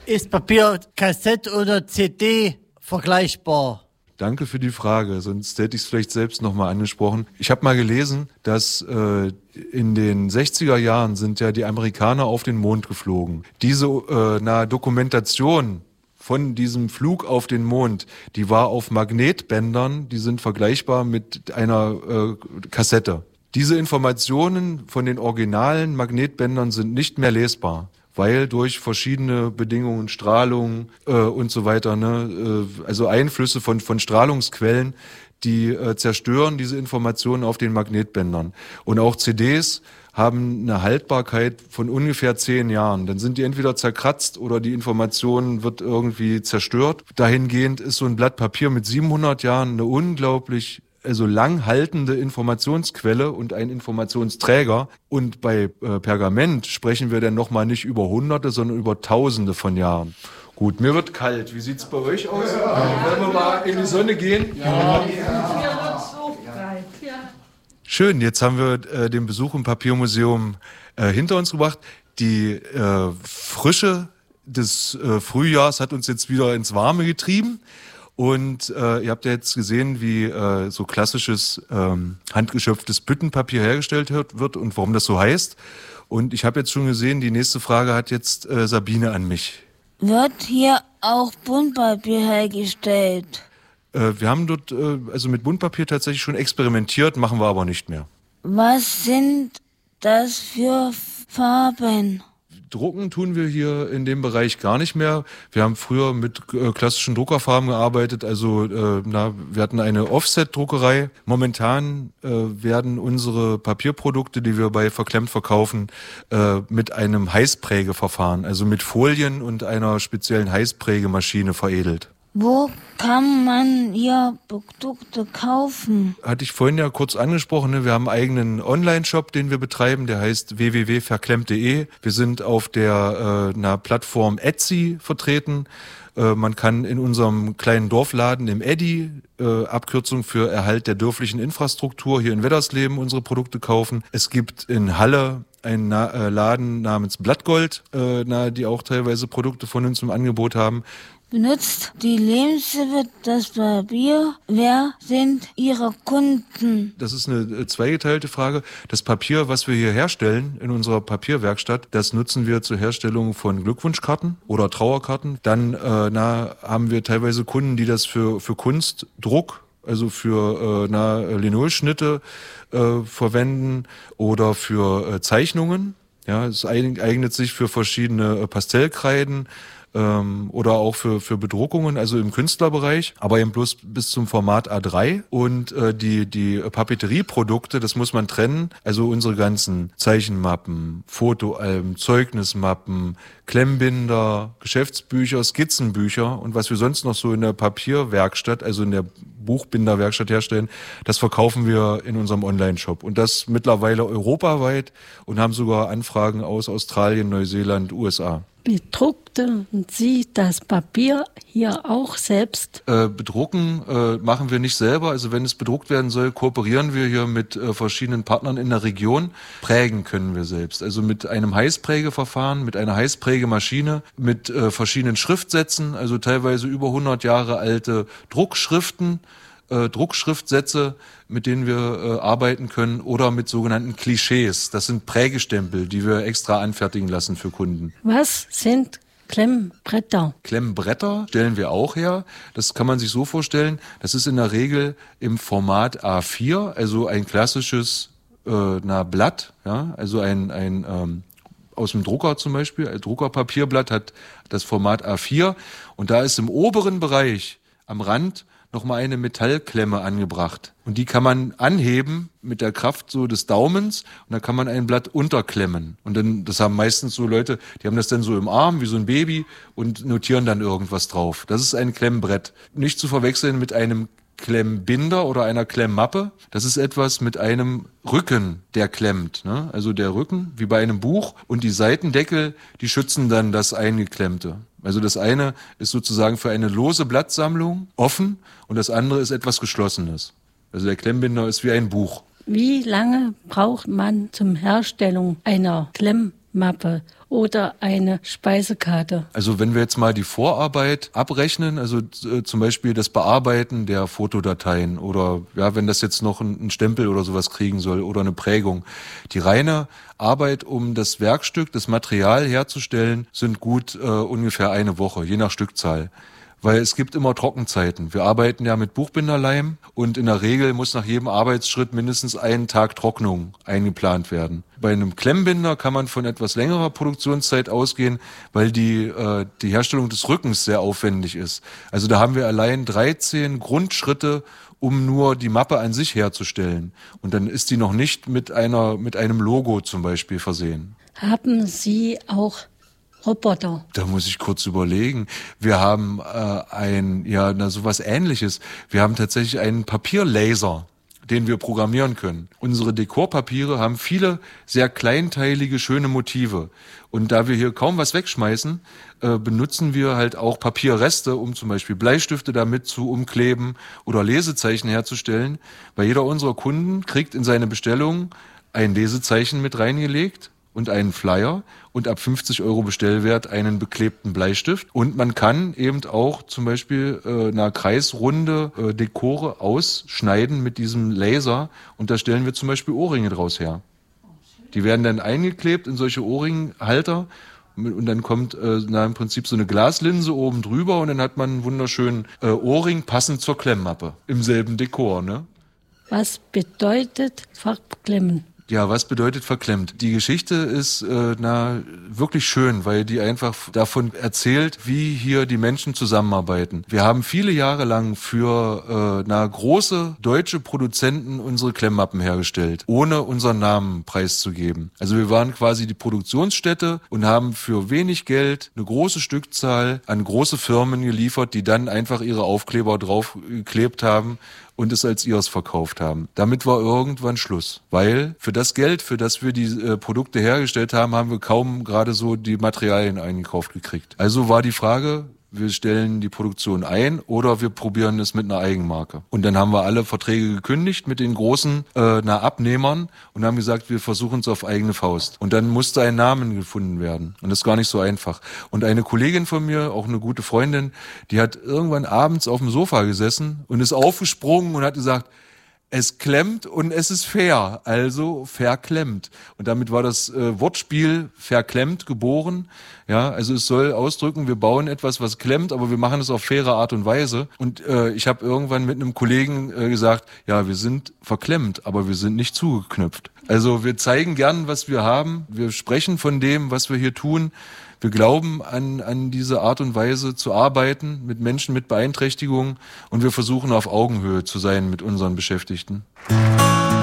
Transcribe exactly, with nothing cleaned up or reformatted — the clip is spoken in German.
Ist Papier, Kassette oder C D vergleichbar? Danke für die Frage, sonst hätte ich es vielleicht selbst nochmal angesprochen. Ich habe mal gelesen, dass äh, in den sechziger Jahren sind ja die Amerikaner auf den Mond geflogen. Diese äh, na, Dokumentation von diesem Flug auf den Mond, die war auf Magnetbändern, die sind vergleichbar mit einer äh, Kassette. Diese Informationen von den originalen Magnetbändern sind nicht mehr lesbar, weil durch verschiedene Bedingungen, Strahlung äh, und so weiter, ne, äh, also Einflüsse von von Strahlungsquellen, die äh, zerstören diese Informationen auf den Magnetbändern. Und auch C Ds haben eine Haltbarkeit von ungefähr zehn Jahren. Dann sind die entweder zerkratzt oder die Information wird irgendwie zerstört. Dahingehend ist so ein Blatt Papier mit siebenhundert Jahren eine unglaublich also lang haltende Informationsquelle und ein Informationsträger. Und bei äh, Pergament sprechen wir dann nochmal nicht über Hunderte, sondern über Tausende von Jahren. Gut, mir wird kalt. Wie sieht's bei euch aus? Ja. Wollen wir mal in die Sonne gehen? Ja. Ja. Schön, jetzt haben wir äh, den Besuch im Papiermuseum äh, hinter uns gebracht. Die äh, Frische des äh, Frühjahrs hat uns jetzt wieder ins Warme getrieben. Und äh, ihr habt ja jetzt gesehen, wie äh, so klassisches ähm, handgeschöpftes Büttenpapier hergestellt wird und warum das so heißt. Und ich habe jetzt schon gesehen, die nächste Frage hat jetzt äh, Sabine an mich. Wird hier auch Buntpapier hergestellt? Äh, wir haben dort äh, also mit Buntpapier tatsächlich schon experimentiert, machen wir aber nicht mehr. Was sind das für Farben? Drucken tun wir hier in dem Bereich gar nicht mehr. Wir haben früher mit äh, klassischen Druckerfarben gearbeitet. Also äh, na, wir hatten eine Offset-Druckerei. Momentan äh, werden unsere Papierprodukte, die wir bei Verklemmt verkaufen, äh, mit einem Heißprägeverfahren, also mit Folien und einer speziellen Heißprägemaschine veredelt. Wo kann man hier Produkte kaufen? Hatte ich vorhin ja kurz angesprochen, ne? Wir haben einen eigenen Online-Shop, den wir betreiben, der heißt w w w punkt verklemmt punkt de. Wir sind auf der äh, na, Plattform Etsy vertreten. Äh, man kann in unserem kleinen Dorfladen im Eddy, äh, Abkürzung für Erhalt der dörflichen Infrastruktur, hier in Weddersleben unsere Produkte kaufen. Es gibt in Halle einen Na- äh, Laden namens Blattgold, äh, na, die auch teilweise Produkte von uns im Angebot haben. Benutzt die Lebensmittel das Papier? Wer sind Ihre Kunden? Das ist eine zweigeteilte Frage. Das Papier, was wir hier herstellen in unserer Papierwerkstatt, das nutzen wir zur Herstellung von Glückwunschkarten oder Trauerkarten. Dann äh, na, haben wir teilweise Kunden, die das für, für Kunstdruck, also für äh, na, Linolschnitte äh, verwenden oder für äh, Zeichnungen. Ja, es eignet sich für verschiedene äh, Pastellkreiden. Oder auch für für Bedruckungen, also im Künstlerbereich, aber eben bloß bis zum Format A drei. Und äh, die die Papeterieprodukte, das muss man trennen, also unsere ganzen Zeichenmappen, Fotoalben, Zeugnismappen, Klemmbinder, Geschäftsbücher, Skizzenbücher und was wir sonst noch so in der Papierwerkstatt, also in der Buchbinderwerkstatt herstellen, das verkaufen wir in unserem Online-Shop. Und das mittlerweile europaweit und haben sogar Anfragen aus Australien, Neuseeland, U S A. Bedruckten Sie das Papier hier auch selbst? Äh, bedrucken äh, machen wir nicht selber. Also wenn es bedruckt werden soll, kooperieren wir hier mit äh, verschiedenen Partnern in der Region. Prägen können wir selbst. Also mit einem Heißprägeverfahren, mit einer Heißprägemaschine, mit äh, verschiedenen Schriftsätzen, also teilweise über hundert Jahre alte Druckschriften, äh, Druckschriftsätze, mit denen wir äh, arbeiten können, oder mit sogenannten Klischees. Das sind Prägestempel, die wir extra anfertigen lassen für Kunden. Was sind Klemmbretter? Klemmbretter stellen wir auch her. Das kann man sich so vorstellen. Das ist in der Regel im Format A vier, also ein klassisches äh, na, Blatt, ja, also ein ein ähm, aus dem Drucker zum Beispiel. Ein Druckerpapierblatt hat das Format A vier und da ist im oberen Bereich am Rand nochmal eine Metallklemme angebracht. Und die kann man anheben mit der Kraft so des Daumens und dann kann man ein Blatt unterklemmen. Und dann, das haben meistens so Leute, die haben das dann so im Arm wie so ein Baby und notieren dann irgendwas drauf. Das ist ein Klemmbrett. Nicht zu verwechseln mit einem Klemmbinder oder einer Klemmmappe. Das ist etwas mit einem Rücken, der klemmt, ne? Also der Rücken, wie bei einem Buch, und die Seitendeckel, die schützen dann das Eingeklemmte. Also das eine ist sozusagen für eine lose Blattsammlung offen und das andere ist etwas Geschlossenes. Also der Klemmbinder ist wie ein Buch. Wie lange braucht man zum Herstellung einer Klemmmappe? Mappe oder eine Speisekarte? Also wenn wir jetzt mal die Vorarbeit abrechnen, also äh, zum Beispiel das Bearbeiten der Fotodateien oder ja, wenn das jetzt noch ein, ein Stempel oder sowas kriegen soll oder eine Prägung. Die reine Arbeit, um das Werkstück, das Material herzustellen, sind gut äh, ungefähr eine Woche, je nach Stückzahl. Weil es gibt immer Trockenzeiten. Wir arbeiten ja mit Buchbinderleim und in der Regel muss nach jedem Arbeitsschritt mindestens ein Tag Trocknung eingeplant werden. Bei einem Klemmbinder kann man von etwas längerer Produktionszeit ausgehen, weil die, äh, die Herstellung des Rückens sehr aufwendig ist. Also da haben wir allein dreizehn Grundschritte, um nur die Mappe an sich herzustellen. Und dann ist die noch nicht mit einer, mit einem Logo zum Beispiel versehen. Haben Sie auch Roboter? Da muss ich kurz überlegen. Wir haben äh, ein, ja, na, sowas Ähnliches. Wir haben tatsächlich einen Papierlaser, den wir programmieren können. Unsere Dekorpapiere haben viele sehr kleinteilige, schöne Motive. Und da wir hier kaum was wegschmeißen, äh, benutzen wir halt auch Papierreste, um zum Beispiel Bleistifte damit zu umkleben oder Lesezeichen herzustellen. Weil jeder unserer Kunden kriegt in seine Bestellung ein Lesezeichen mit reingelegt und einen Flyer und ab fünfzig Euro Bestellwert einen beklebten Bleistift. Und man kann eben auch zum Beispiel äh, eine kreisrunde äh, Dekore ausschneiden mit diesem Laser und da stellen wir zum Beispiel Ohrringe draus her. Die werden dann eingeklebt in solche Ohrringhalter und dann kommt äh, na, im Prinzip so eine Glaslinse oben drüber und dann hat man einen wunderschönen äh, Ohrring passend zur Klemmmappe im selben Dekor, ne? Was bedeutet verklemmen? Ja, was bedeutet verklemmt? Die Geschichte ist äh, na wirklich schön, weil die einfach davon erzählt, wie hier die Menschen zusammenarbeiten. Wir haben viele Jahre lang für äh, na große deutsche Produzenten unsere Klemmmappen hergestellt, ohne unseren Namen preiszugeben. Also wir waren quasi die Produktionsstätte und haben für wenig Geld eine große Stückzahl an große Firmen geliefert, die dann einfach ihre Aufkleber draufgeklebt haben und es als ihres verkauft haben. Damit war irgendwann Schluss, weil für das Geld, für das wir die äh, Produkte hergestellt haben, haben wir kaum gerade so die Materialien eingekauft gekriegt. Also war die Frage, wir stellen die Produktion ein oder wir probieren es mit einer Eigenmarke. Und dann haben wir alle Verträge gekündigt mit den großen äh, na, Abnehmern und haben gesagt, wir versuchen es auf eigene Faust. Und dann musste ein Namen gefunden werden. Und das ist gar nicht so einfach. Und eine Kollegin von mir, auch eine gute Freundin, die hat irgendwann abends auf dem Sofa gesessen und ist aufgesprungen und hat gesagt, es klemmt und es ist fair, also verklemmt. Und damit war das äh, Wortspiel verklemmt geboren. Ja, also es soll ausdrücken, wir bauen etwas, was klemmt, aber wir machen es auf faire Art und Weise. Und äh, ich habe irgendwann mit einem Kollegen äh, gesagt, ja, wir sind verklemmt, aber wir sind nicht zugeknüpft. Also wir zeigen gern, was wir haben. Wir sprechen von dem, was wir hier tun. Wir glauben an, an diese Art und Weise zu arbeiten mit Menschen mit Beeinträchtigungen und wir versuchen auf Augenhöhe zu sein mit unseren Beschäftigten.